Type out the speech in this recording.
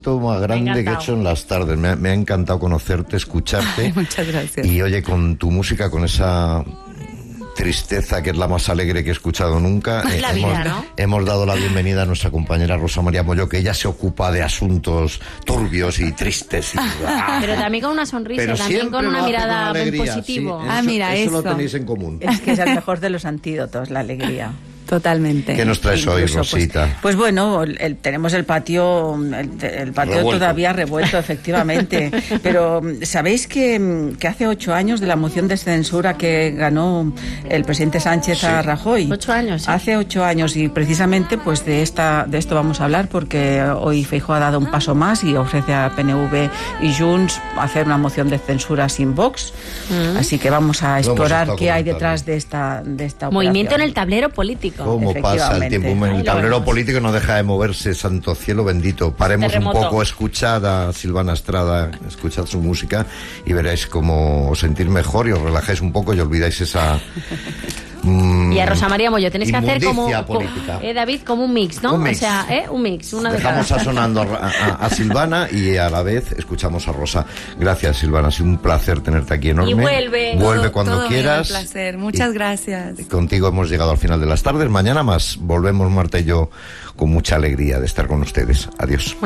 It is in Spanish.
Más grande que he hecho en las tardes. Me ha encantado conocerte, escucharte. Ay, muchas gracias. Y oye, con tu música, con esa tristeza que es la más alegre que he escuchado nunca, La vida, ¿no? hemos dado la bienvenida a nuestra compañera Rosa María Molló, que ella se ocupa de asuntos turbios y tristes. Pero también con una sonrisa, Pero también siempre con lo una hace mirada con muy alegría, positivo. sí, Ah, mira, eso lo eso. tenéis en común. Es que es el mejor de los antídotos, la alegría. Totalmente. ¿Qué nos traes hoy, Incluso, Rosita? Pues bueno, tenemos el patio Revuelto. todavía revuelto, efectivamente. Pero ¿sabéis que hace 8 años de la moción de censura que ganó el presidente Sánchez a Rajoy? 8 años. Sí. Hace 8 años, y precisamente pues de esto vamos a hablar, porque hoy Feijóo ha dado un paso más y ofrece a PNV y Junts hacer una moción de censura sin Vox. Así que vamos a explorar estado qué hay comentando. detrás de esta operación. Movimiento en el tablero político. ¿Cómo pasa el tiempo? Efectivamente. El Ahí lo tablero vemos. político no deja de moverse, santo cielo bendito. Paremos Terremoto. un poco, escuchad a Silvana Estrada, escuchad su música y veréis cómo os sentís mejor y os relajáis un poco y olvidáis esa... Y a Rosa María Molló, tenéis que hacer como, inmundicia política. David, como un mix, ¿no? Un mix. O sea, un mix, una de cada. Dejamos sonando a Silvana y a la vez escuchamos a Rosa. Gracias, Silvana, ha sido un placer tenerte aquí enorme. Y vuelve. Vuelve cuando Todo quieras. mío, un placer. Muchas gracias. Y contigo hemos llegado al final de las tardes. Mañana más. Volvemos, Marta y yo, con mucha alegría de estar con ustedes. Adiós.